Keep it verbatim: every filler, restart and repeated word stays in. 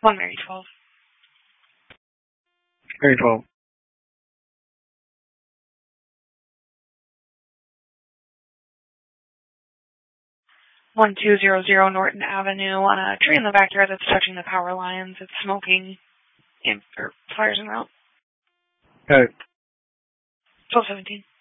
One Mary twelve. Mary twelve. one two zero zero Norton Avenue. Uh, tree in the backyard that's touching the power lines. It's smoking. And, or fires en route. Okay. twelve seventeen.